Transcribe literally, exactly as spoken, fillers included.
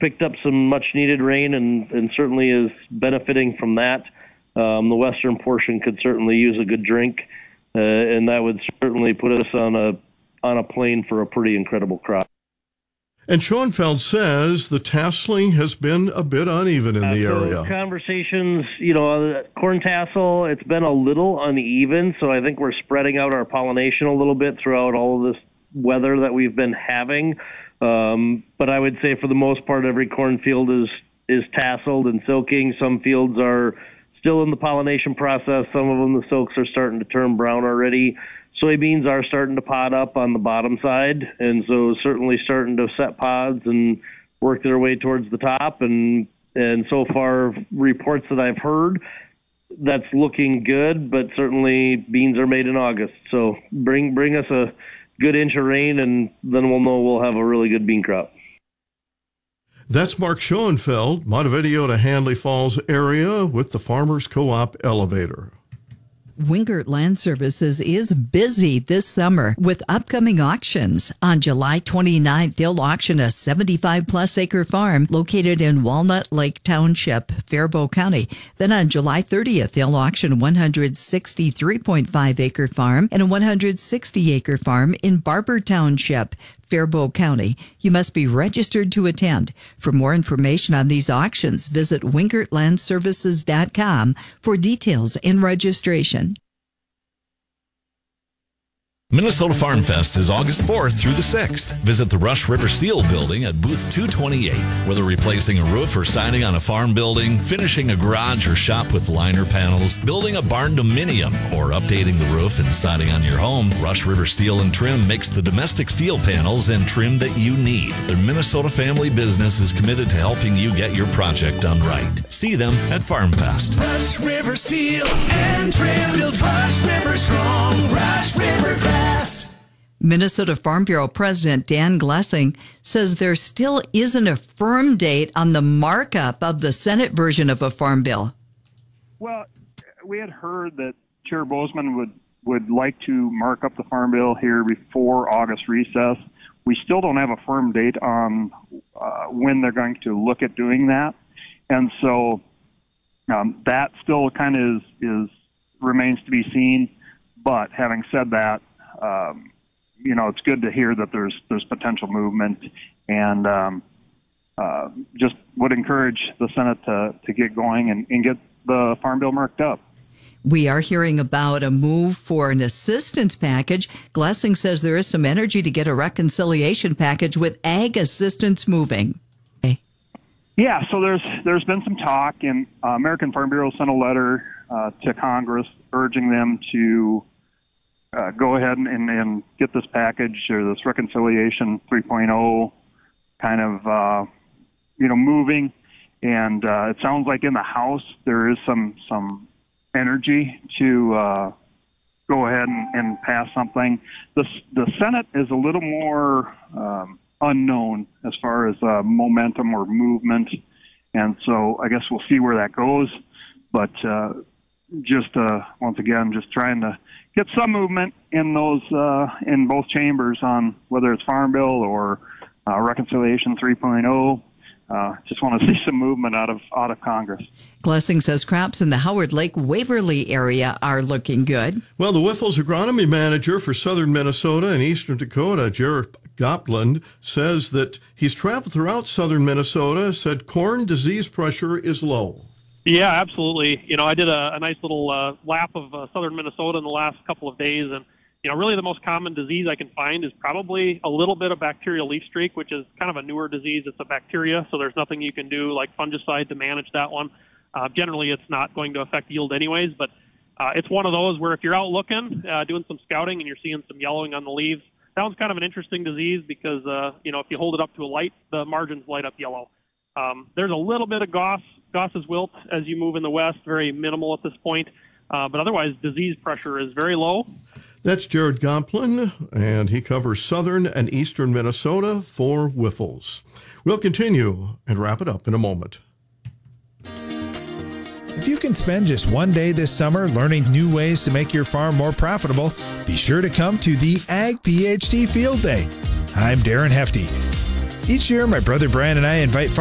picked up some much-needed rain and, and certainly is benefiting from that. Um, the western portion could certainly use a good drink, uh, and that would certainly put us on a on a plane for a pretty incredible crop. And Schoenfeld says the tasseling has been a bit uneven in the uh, so area. Conversations, you know, corn tassel, it's been a little uneven, so I think we're spreading out our pollination a little bit throughout all of this weather that we've been having. Um, but I would say for the most part, every cornfield is, is tasseled and silking. Some fields are still in the pollination process. Some of them, the silks are starting to turn brown already. Soybeans are starting to pod up on the bottom side, and so certainly starting to set pods and work their way towards the top. And and so far, reports that I've heard, that's looking good, but certainly beans are made in August. So bring bring us a good inch of rain, and then we'll know we'll have a really good bean crop. That's Mark Schoenfeld, Montevideo to Handley Falls area with the Farmers Co-op Elevator. Wingert Land Services is busy this summer with upcoming auctions. On July twenty-ninth, they'll auction a seventy-five plus acre farm located in Walnut Lake Township, Faribault County. Then on July thirtieth, they'll auction a one hundred sixty-three point five acre farm and a one hundred sixty acre farm in Barber Township, Faribault County. You must be registered to attend. For more information on these auctions, visit wingert land services dot com for details and registration. Minnesota Farm Fest is August fourth through the sixth. Visit the Rush River Steel Building at booth two twenty-eight. Whether replacing a roof or siding on a farm building, finishing a garage or shop with liner panels, building a barn dominium, or updating the roof and siding on your home, Rush River Steel and Trim makes the domestic steel panels and trim that you need. Their Minnesota family business is committed to helping you get your project done right. See them at Farm Fest. Rush River Steel and Trim, build Rush River strong. Rush River fast. Minnesota Farm Bureau President Dan Glessing says there still isn't a firm date on the markup of the Senate version of a farm bill. Well, we had heard that Chair Bozeman would, would like to mark up the farm bill here before August recess. We still don't have a firm date on uh, when they're going to look at doing that. And so um, that still kind of is, is remains to be seen. But having said that, um, you know, it's good to hear that there's there's potential movement, and um, uh, just would encourage the Senate to, to get going and, and get the farm bill marked up. We are hearing about a move for an assistance package. Glessing says there is some energy to get a reconciliation package with ag assistance moving. Yeah, so there's there's been some talk, and uh, American Farm Bureau sent a letter uh, to Congress urging them to Uh, go ahead and, and, and get this package or this reconciliation three point oh kind of, uh, you know, moving. And uh, it sounds like in the House there is some some energy to uh, go ahead and, and pass something. The, the Senate is a little more um, unknown as far as uh, momentum or movement. And so I guess we'll see where that goes. But uh, just uh, once again, just trying to get some movement in those uh, in both chambers on whether it's Farm Bill or uh, Reconciliation three point oh. Uh, just want to see some movement out of out of Congress. Glessing says crops in the Howard Lake Waverly area are looking good. Well, the Wyffels agronomy manager for southern Minnesota and eastern Dakota, Jared Gopland, says that he's traveled throughout southern Minnesota, said corn disease pressure is low. Yeah, absolutely. You know, I did a, a nice little uh, lap of uh, southern Minnesota in the last couple of days, and, you know, really the most common disease I can find is probably a little bit of bacterial leaf streak, which is kind of a newer disease. It's a bacteria, so there's nothing you can do like fungicide to manage that one. Uh, generally, it's not going to affect yield anyways, but uh, it's one of those where if you're out looking, uh, doing some scouting, and you're seeing some yellowing on the leaves, that one's kind of an interesting disease because, uh, you know, if you hold it up to a light, the margins light up yellow. Um, there's a little bit of Goss, Goss's wilt as you move in the west, very minimal at this point. Uh, but otherwise, disease pressure is very low. That's Jared Gomplin, and he covers southern and eastern Minnesota for Wyffels. We'll continue and wrap it up in a moment. If you can spend just one day this summer learning new ways to make your farm more profitable, be sure to come to the Ag PhD Field Day. I'm Darren Hefty. Each year, my brother Brian and I invite